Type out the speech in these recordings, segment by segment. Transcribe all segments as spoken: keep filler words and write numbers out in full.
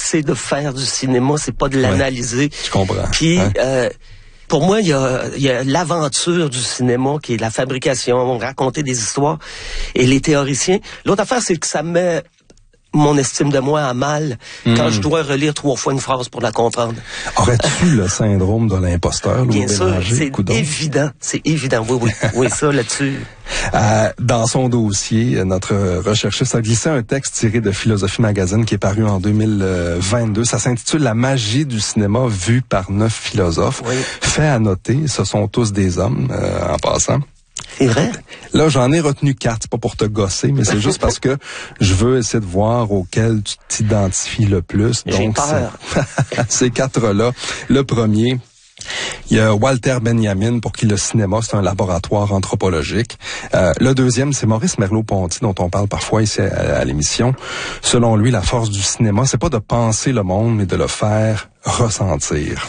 c'est de faire du cinéma, c'est pas de l'analyser. Ouais, je comprends. Puis, hein? euh, pour moi, il y a, il y a l'aventure du cinéma qui est la fabrication, raconter des histoires, et les théoriciens. L'autre affaire, c'est que ça met mon estime de moi à mal mmh. quand je dois relire trois fois une phrase pour la comprendre. Aurais-tu le syndrome de l'imposteur, Louis Bien sûr, Bélanger, c'est coudonc? évident, c'est évident, oui, oui, oui, ça là-dessus. Euh, dans son dossier, notre recherchiste a glissé un texte tiré de Philosophie Magazine qui est paru en deux mille vingt-deux. Ça s'intitule « La magie du cinéma vue par neuf philosophes oui. ». Fait à noter, ce sont tous des hommes, euh, en passant. C'est vrai? Là, j'en ai retenu quatre, c'est pas pour te gosser, mais c'est juste parce que je veux essayer de voir auquel tu t'identifies le plus. J'ai Donc, peur. Ces quatre-là. Le premier, il y a Walter Benjamin, pour qui le cinéma, c'est un laboratoire anthropologique. Euh, le deuxième, c'est Maurice Merleau-Ponty, dont on parle parfois ici à, à l'émission. Selon lui, la force du cinéma, c'est pas de penser le monde, mais de le faire ressentir.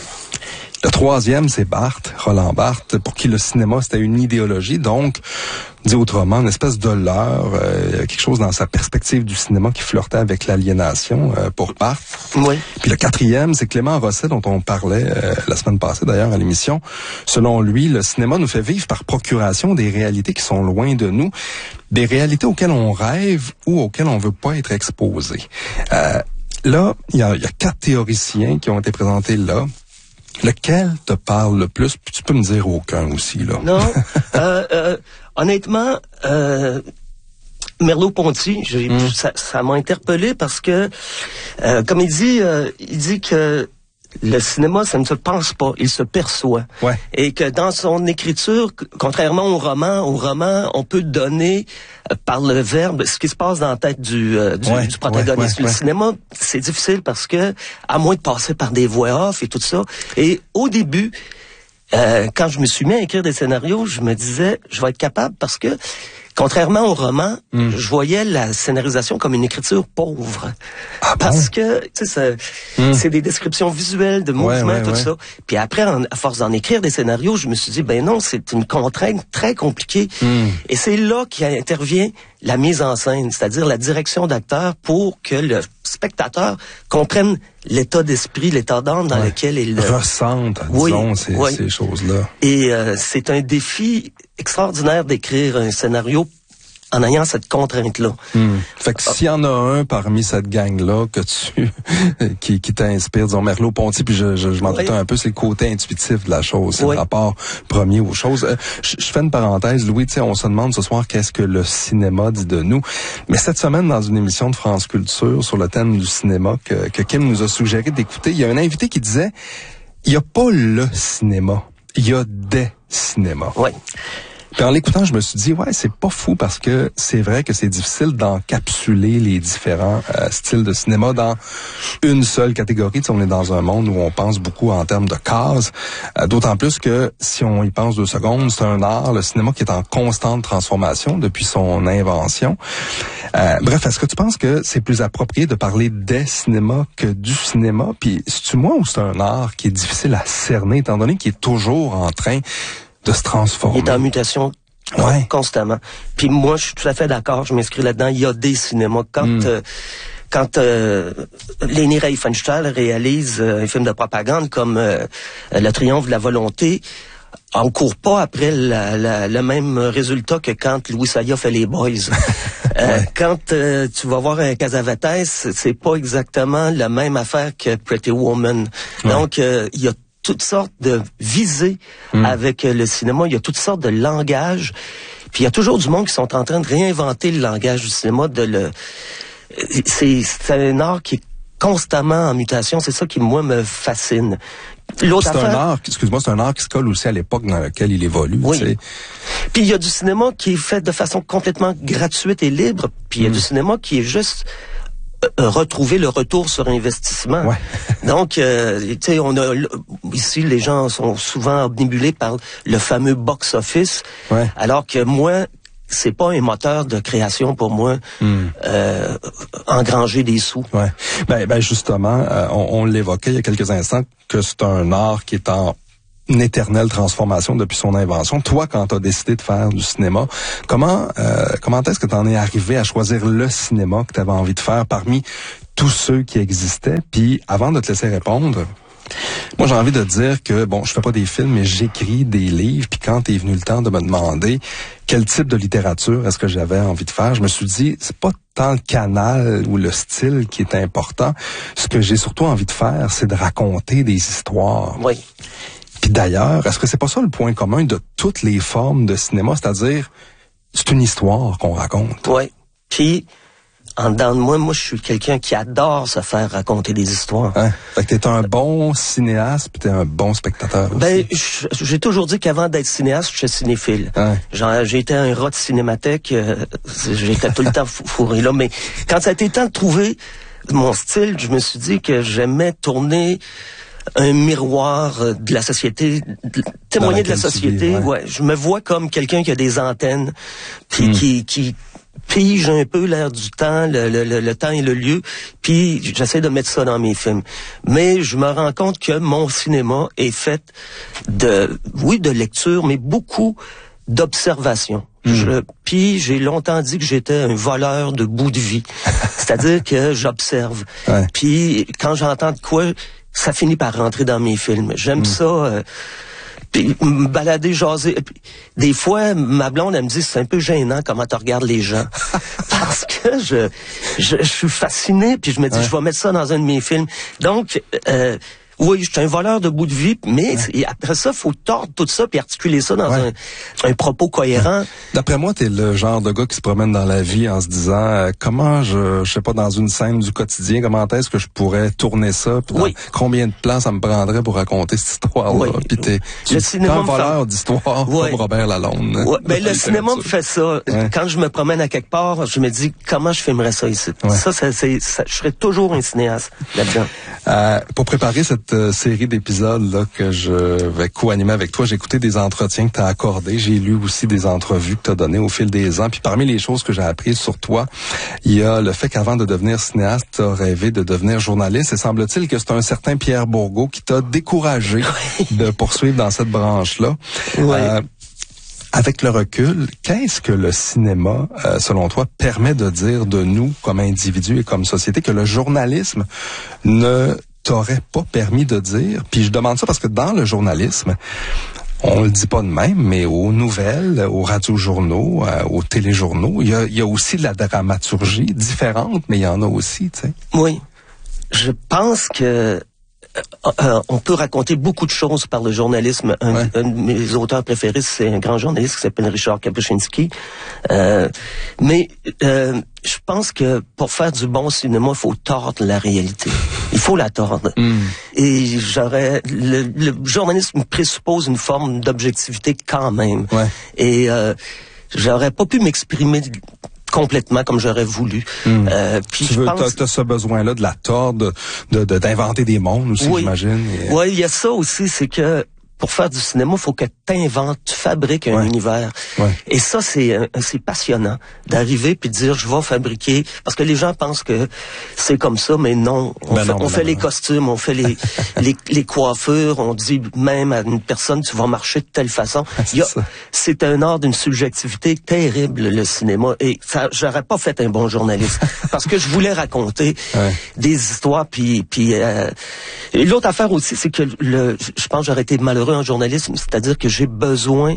Le troisième, c'est Barthes, Roland Barthes, pour qui le cinéma, c'était une idéologie, donc, dit autrement, une espèce de leurre, euh, quelque chose dans sa perspective du cinéma qui flirtait avec l'aliénation euh, pour Barthes. Oui. Puis le quatrième, c'est Clément Rosset, dont on parlait euh, la semaine passée d'ailleurs à l'émission. Selon lui, le cinéma nous fait vivre par procuration des réalités qui sont loin de nous, des réalités auxquelles on rêve ou auxquelles on veut pas être exposé. Euh, là, il y a, y a quatre théoriciens qui ont été présentés là. Lequel te parle le plus? Puis tu peux me dire aucun aussi, là. Non. euh, euh, honnêtement, euh, Merleau-Ponty, j'ai, mm. ça, ça m'a interpellé parce que, euh, comme il dit, euh, il dit que le cinéma, ça ne se pense pas, il se perçoit. Ouais. Et que dans son écriture, contrairement au roman, au roman, on peut donner euh, par le verbe ce qui se passe dans la tête du, euh, du, ouais, du protagoniste. Ouais, ouais, le ouais. cinéma, c'est difficile parce que, à moins de passer par des voix off et tout ça. Et au début, euh, quand je me suis mis à écrire des scénarios, je me disais, je vais être capable parce que, contrairement au roman, mm. je voyais la scénarisation comme une écriture pauvre. Ah parce bon? que, tu sais, mm. c'est des descriptions visuelles de mouvements, ouais, ouais, tout ouais. ça. Puis après, en, à force d'en écrire des scénarios, je me suis dit, ben non, c'est une contrainte très compliquée. Mm. Et c'est là qu'intervient la mise en scène, c'est-à-dire la direction d'acteur pour que le spectateur comprenne l'état d'esprit, l'état d'âme dans ouais. lequel il... Ressente, oui, disons, ces, oui. ces choses-là. Et euh, c'est un défi extraordinaire d'écrire un scénario en ayant cette contrainte-là. Mmh. Fait que s'il y en a un parmi cette gang-là que tu qui, qui t'inspire, disons Merleau-Ponty, puis je, je, je m'en doutais oui. un peu, c'est le côté intuitif de la chose, c'est oui. le rapport premier aux choses. Euh, je, je fais une parenthèse, Louis, tu sais, on se demande ce soir qu'est-ce que le cinéma dit de nous. Mais cette semaine, dans une émission de France Culture sur le thème du cinéma que, que Kim nous a suggéré d'écouter, il y a un invité qui disait, il y a pas le cinéma, il y a des cinémas. Oui. Puis en l'écoutant, je me suis dit, ouais, c'est pas fou parce que c'est vrai que c'est difficile d'encapsuler les différents euh, styles de cinéma dans une seule catégorie. Tu sais, on est dans un monde où on pense beaucoup en termes de cases, euh, d'autant plus que si on y pense deux secondes, c'est un art, le cinéma qui est en constante transformation depuis son invention. Euh, bref, est-ce que tu penses que c'est plus approprié de parler des cinémas que du cinéma? Puis c'est-tu moi ou c'est un art qui est difficile à cerner étant donné qu'il est toujours en train de se transformer? Il est en mutation ouais. constamment. Puis moi, je suis tout à fait d'accord, je m'inscris là-dedans. Il y a des cinémas. Quand mm. euh, quand euh, Leni Riefenstahl réalise euh, un film de propagande comme euh, Le Triomphe de la volonté, on court pas après la, la, le même résultat que quand Louis Saya fait Les Boys. euh, ouais. Quand euh, tu vas voir un Cassavetes, c'est pas exactement la même affaire que Pretty Woman. Ouais. Donc, euh, il y a toutes sortes de visées mmh. avec le cinéma. Il y a toutes sortes de langages. Puis il y a toujours du monde qui sont en train de réinventer le langage du cinéma. De le, c'est, c'est un art qui est constamment en mutation. C'est ça qui, moi, me fascine. L'autre c'est affaire, un art, excuse-moi, c'est un art qui se colle aussi à l'époque dans laquelle il évolue. Oui. Tu sais. Puis il y a du cinéma qui est fait de façon complètement gratuite et libre. Puis il y a mmh. du cinéma qui est juste... Euh, retrouver le retour sur investissement. Ouais. Donc, euh, tu sais, on a ici les gens sont souvent omnibulés par le fameux box-office, ouais. alors que moi, c'est pas un moteur de création pour moi. Mm. Euh, engranger des sous. Ouais. Ben, ben justement, euh, on, on l'évoquait il y a quelques instants que c'est un art qui est en une éternelle transformation depuis son invention. Toi, quand tu as décidé de faire du cinéma, comment euh, comment est-ce que tu en es arrivé à choisir le cinéma que tu avais envie de faire parmi tous ceux qui existaient. Puis avant de te laisser répondre, moi, j'ai envie de dire que, bon, je fais pas des films, mais j'écris des livres. Puis quand est venu le temps de me demander quel type de littérature est-ce que j'avais envie de faire, je me suis dit, c'est pas tant le canal ou le style qui est important. Ce que j'ai surtout envie de faire, c'est de raconter des histoires. Oui. Puis d'ailleurs, est-ce que c'est pas ça le point commun de toutes les formes de cinéma? C'est-à-dire, c'est une histoire qu'on raconte. Oui. Puis, en dedans de moi, moi, je suis quelqu'un qui adore se faire raconter des histoires. Hein? Fait que t'es un bon cinéaste, puis t'es un bon spectateur aussi. Ben, j'ai toujours dit qu'avant d'être cinéaste, je suis cinéphile. Hein? Genre, j'ai été un rat de cinémathèque, euh, j'étais tout le temps fourré là, mais quand ça a été temps de trouver mon style, je me suis dit que j'aimais tourner un miroir de la société, témoigner de la société. Vis, ouais. Ouais, je me vois comme quelqu'un qui a des antennes, puis mm. qui, qui pige un peu l'air du temps, le, le, le, le temps et le lieu, puis j'essaie de mettre ça dans mes films. Mais je me rends compte que mon cinéma est fait de, oui, de lecture, mais beaucoup d'observation. Mmh. Je, puis j'ai longtemps dit que j'étais un voleur de bout de vie. C'est-à-dire que j'observe. Ouais. Puis quand j'entends de quoi, ça finit par rentrer dans mes films. J'aime mmh. ça... Euh, puis me balader, jaser. Puis, des fois, ma blonde, elle me dit, c'est un peu gênant comment tu regardes les gens. Parce que je, je, je suis fasciné, puis je me dis, ouais. je vais mettre ça dans un de mes films. Donc, euh, oui, je suis un voleur de bout de vie, mais ouais. après ça, faut tordre tout ça puis articuler ça dans ouais. un, un propos cohérent. Ouais. D'après moi, t'es le genre de gars qui se promène dans la vie en se disant euh, comment je, je sais pas, dans une scène du quotidien, comment est-ce que je pourrais tourner ça, puis oui. combien de plans ça me prendrait pour raconter cette histoire-là. Oui. Puis t'es, t'es un voleur fait... d'histoire ouais. comme Robert Lalonde. Ouais. Ben, le cinéma me fait ça. Ouais. Quand je me promène à quelque part, je me dis comment je filmerais ça ici. Ouais. Ça, ça, c'est, ça, je serais toujours un cinéaste là-dedans. Euh, pour préparer cette euh, série d'épisodes là que je vais co-animer avec toi, j'ai écouté des entretiens que tu as accordés, j'ai lu aussi des entrevues que tu as données au fil des ans, puis parmi les choses que j'ai apprises sur toi, il y a le fait qu'avant de devenir cinéaste, tu as rêvé de devenir journaliste, et semble-t-il que c'est un certain Pierre Bourgault qui t'a découragé de poursuivre dans cette branche-là. Oui. Euh, Avec le recul, qu'est-ce que le cinéma, euh, selon toi, permet de dire de nous comme individus et comme société que le journalisme ne t'aurait pas permis de dire? Puis je demande ça parce que dans le journalisme, on le dit pas de même, mais aux nouvelles, aux radiojournaux, euh, aux téléjournaux, il y a, il y a aussi de la dramaturgie différente, mais il y en a aussi, tu sais. Oui. Je pense que Euh, on peut raconter beaucoup de choses par le journalisme. Un, ouais. un de mes auteurs préférés, c'est un grand journaliste qui s'appelle Richard Kapuscinski. Euh, mais euh, je pense que pour faire du bon cinéma, il faut tordre la réalité. Il faut la tordre. Mm. Et j'aurais... Le, le journalisme présuppose une forme d'objectivité quand même. Ouais. Et euh, j'aurais pas pu m'exprimer complètement comme j'aurais voulu. Mmh. Euh, puis tu je veux, pense... t'as, t'as ce besoin-là de la tordre, de, de, d'inventer des mondes aussi, oui. j'imagine. Et... Oui, il y a ça aussi, c'est que pour faire du cinéma, il faut que tu inventes, tu fabriques un ouais. univers. Ouais. Et ça, c'est c'est passionnant d'arriver puis de dire, je vais fabriquer... Parce que les gens pensent que c'est comme ça, mais non. On ben fait, non, on ben fait non, les non. costumes, on fait les, les, les coiffures, on dit même à une personne, tu vas marcher de telle façon. c'est, Il y a, ça. c'est un art d'une subjectivité terrible, le cinéma. Et ça, j'aurais pas fait un bon journaliste. Parce que je voulais raconter ouais. des histoires. Puis, puis euh, et l'autre affaire aussi, c'est que le, je pense que j'aurais été malheureux en journalisme. C'est-à-dire que j'ai besoin,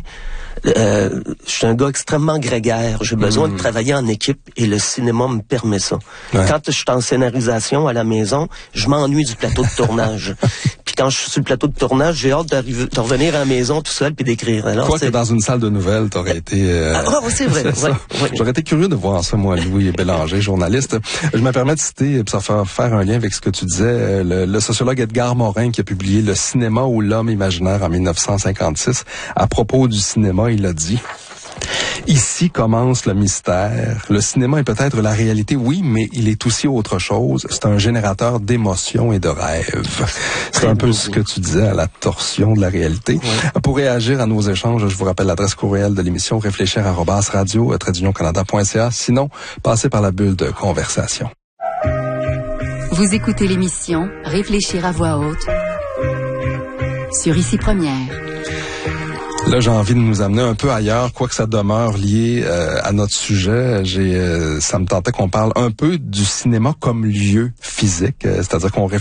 euh, je suis un gars extrêmement grégaire, j'ai besoin mmh. de travailler en équipe et le cinéma me permet ça. Ouais. Quand je suis en scénarisation à la maison, je m'ennuie du plateau de tournage. Puis quand je suis sur le plateau de tournage, j'ai hâte d'arriver, de revenir à la maison tout seul puis d'écrire. Alors, Toi c'est... que dans une salle de nouvelles, t'aurais été... Euh... Ah oui, c'est vrai. c'est ouais, ouais. J'aurais été curieux de voir ça, moi, Louis Bélanger, journaliste. Je me permets de citer, ça va faire un lien avec ce que tu disais, le, le sociologue Edgar Morin qui a publié Le cinéma ou l'homme imaginaire en dix-neuf cent cinquante-six. À propos du cinéma, il a dit... Ici commence le mystère. Le cinéma est peut-être la réalité, oui, mais il est aussi autre chose. C'est un générateur d'émotions et de rêves. C'est un peu ce que tu disais à la torsion de la réalité. Ouais. Pour réagir à nos échanges, je vous rappelle l'adresse courriel de l'émission réfléchir arobase radio trait d'union canada point c a. Sinon, passez par la bulle de conversation. Vous écoutez l'émission Réfléchir à voix haute sur Ici Première. Là, j'ai envie de nous amener un peu ailleurs, quoique ça demeure lié euh, à notre sujet. J'ai, euh, ça me tentait qu'on parle un peu du cinéma comme lieu physique, euh, c'est-à-dire qu'on réfléchit